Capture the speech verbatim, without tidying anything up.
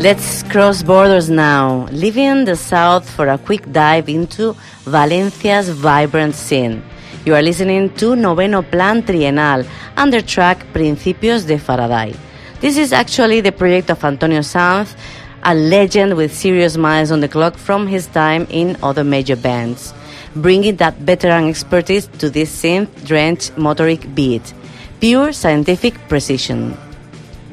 Let's cross borders now, leaving the south for a quick dive into Valencia's vibrant scene. You are listening to Noveno Plan Trienal and the track Principios de Faraday. This is actually the project of Antonio Sanz, a legend with serious miles on the clock from his time in other major bands, bringing that veteran expertise to this synth-drenched motoric beat. Pure scientific precision.